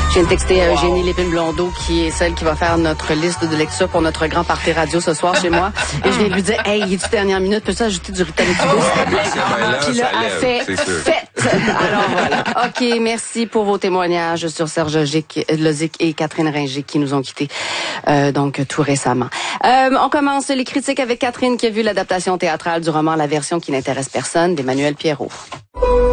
Je viens de texter à Eugénie Lépine-Blondeau, qui est celle qui va faire notre liste de lecture pour notre grand party radio ce soir chez moi. Et je viens de lui dire, hey, il est-tu dernière minute? Peux-tu ajouter du Ritalin? Puis là, elle fait, Alors voilà. OK, merci pour vos témoignages sur Serge Lozic et Catherine Ringer qui nous ont quittés donc tout récemment. On commence les critiques avec Catherine qui a vu l'adaptation théâtrale du roman La version qui n'intéresse personne d'Emmanuel Pierrot.